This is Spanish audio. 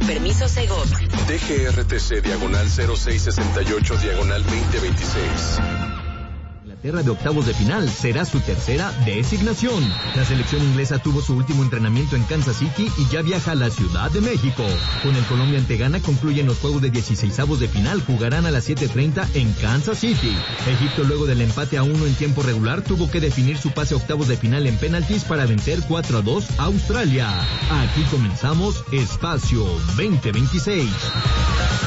Permiso Segov. DGRTC /0668/2026. Inglaterra de octavos de final será su tercera designación. La selección inglesa tuvo su último entrenamiento en Kansas City y ya viaja a la Ciudad de México. Con el Colombia ante Ghana concluyen los juegos de 16avos de final, jugarán a las 7:30 en Kansas City. Egipto, luego del empate a 1 en tiempo regular, tuvo que definir su pase a octavos de final en penaltis para vencer 4-2 a Australia. Aquí comenzamos Espacio 2026.